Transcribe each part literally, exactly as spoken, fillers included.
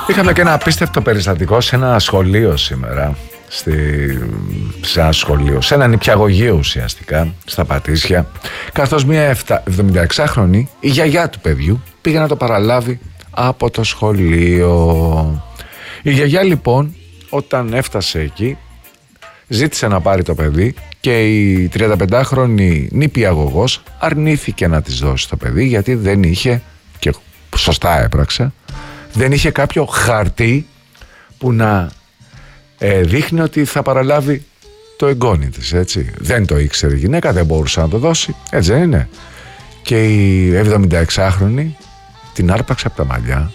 Είχαμε και ένα απίστευτο περιστατικό σε ένα σχολείο σήμερα. Στη... σε ένα σχολείο, σε ένα νηπιαγωγείο ουσιαστικά, στα Πατήσια, καθώς μια εβδομηνταεξάχρονη, η γιαγιά του παιδιού, πήγε να το παραλάβει από το σχολείο. Η γιαγιά λοιπόν, όταν έφτασε εκεί, ζήτησε να πάρει το παιδί και η τριανταπεντάχρονη νηπιαγωγός αρνήθηκε να της δώσει το παιδί, γιατί δεν είχε, και σωστά έπραξε, δεν είχε κάποιο χαρτί που να ε, δείχνει ότι θα παραλάβει το εγγόνι της, έτσι. Δεν το ήξερε η γυναίκα, δεν μπορούσε να το δώσει, έτσι δεν είναι? Και η εβδομηνταεξάχρονη την άρπαξε από τα μαλλιά,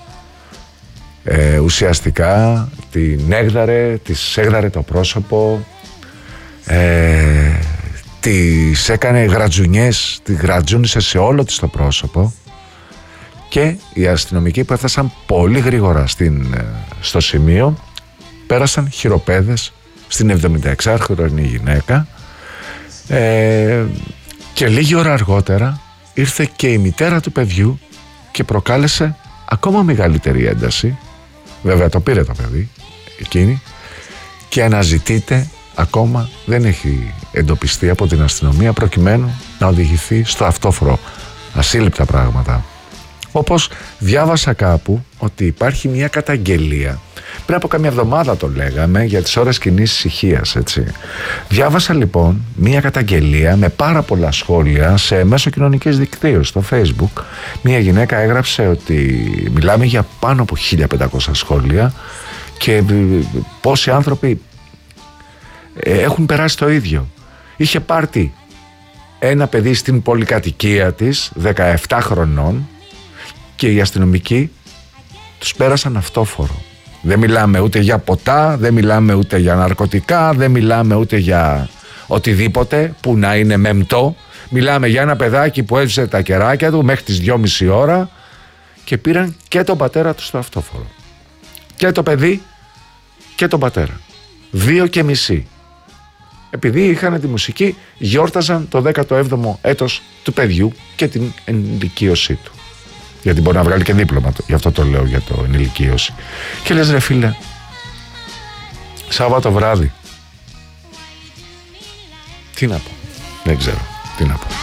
ε, ουσιαστικά την έγδαρε, της έγδαρε το πρόσωπο, ε, της έκανε γρατζουνιές, τη γρατζούνισε σε όλο της το πρόσωπο. Και οι αστυνομικοί που έφτασαν πολύ γρήγορα στην, στο σημείο πέρασαν χειροπέδες στην εβδομηνταεξάχρονη γυναίκα, ε, και λίγη ώρα αργότερα ήρθε και η μητέρα του παιδιού και προκάλεσε ακόμα μεγαλύτερη ένταση. Βέβαια το πήρε το παιδί εκείνη και αναζητείται, ακόμα δεν έχει εντοπιστεί από την αστυνομία, προκειμένου να οδηγηθεί στο αυτόφορο. Ασύλληπτα πράγματα. Όπως διάβασα κάπου ότι υπάρχει μια καταγγελία, πριν από καμιά εβδομάδα το λέγαμε, για τις ώρες κοινής ησυχίας, έτσι. Διάβασα λοιπόν μια καταγγελία με πάρα πολλά σχόλια σε μέσο κοινωνικής δικτύωσης, στο Facebook. Μια γυναίκα έγραψε ότι μιλάμε για πάνω από χίλια πεντακόσια σχόλια και πόσοι άνθρωποι έχουν περάσει το ίδιο. Είχε πάρτι ένα παιδί στην πολυκατοικία της, δεκαεπτά χρονών, και οι αστυνομικοί τους πέρασαν αυτόφορο. Δεν μιλάμε ούτε για ποτά, δεν μιλάμε ούτε για ναρκωτικά, δεν μιλάμε ούτε για οτιδήποτε που να είναι μεμπτό. Μιλάμε για ένα παιδάκι που έζησε τα κεράκια του μέχρι τις δυόμιση ώρα και πήραν και τον πατέρα του στο αυτόφορο. Και το παιδί και τον πατέρα. Δύο και μισή. Επειδή είχαν τη μουσική, γιόρταζαν το δέκατο έβδομο έτος του παιδιού και την ενηλικίωσή του. Γιατί μπορεί να βγάλει και δίπλωμα, γι' αυτό το λέω, για το ενηλικίωση. Και λες, ρε φίλε, Σάββατο βράδυ, τι να πω, δεν ξέρω τι να πω.